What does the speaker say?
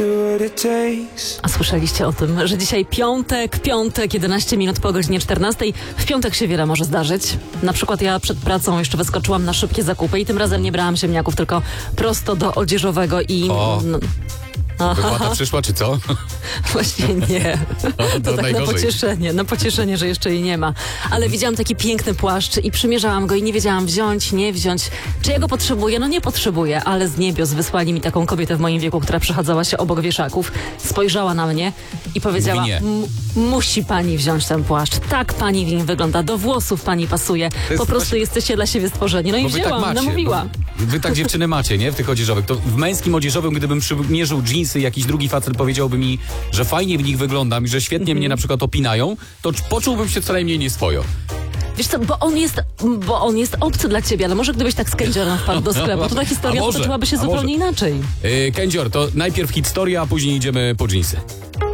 A słyszeliście o tym, że dzisiaj piątek, 11 minut po godzinie 14. W piątek się wiele może zdarzyć. Na przykład ja przed pracą jeszcze wyskoczyłam na szybkie zakupy i tym razem nie brałam ziemniaków, tylko prosto do odzieżowego i... Wypłata przyszła, czy co? Właśnie nie. To tak najgorzej. na pocieszenie, że jeszcze jej nie ma. Ale widziałam taki piękny płaszcz i przymierzałam go i nie wiedziałam wziąć, nie wziąć. Czy ja go potrzebuję? No nie potrzebuję, ale z niebios wysłali mi taką kobietę w moim wieku, która przechadzała się obok wieszaków. Spojrzała na mnie i powiedziała, musi pani wziąć ten płaszcz. Tak pani w nim wygląda, do włosów pani pasuje. Po prostu jesteście dla siebie stworzeni. No i wzięłam, tak namówiła. Wy tak dziewczyny macie, nie? W tych odzieżowych. To w męskim odzieżowym, gdybym przymierzył dżinsy, jakiś drugi facet powiedziałby mi, że fajnie w nich wyglądam i że świetnie mnie na przykład opinają, to poczułbym się co najmniej nieswojo. Wiesz co, bo on jest obcy dla ciebie, ale może gdybyś tak z Kędziorem wpadł do sklepu, to ta historia potoczyłaby się zupełnie inaczej. Kędzior, to najpierw historia, a później idziemy po dżinsy.